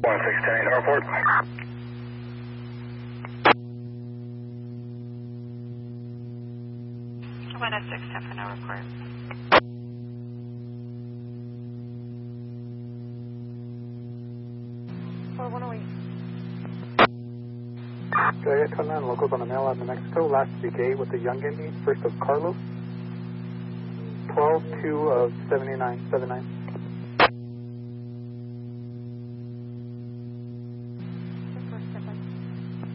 1610 airport. One at 610 for no report. Or 108. Jaya, come in. Locals on the mail out in New Mexico. Last to be gay with the young Indy. First of Carlos. 12-2 of 7979.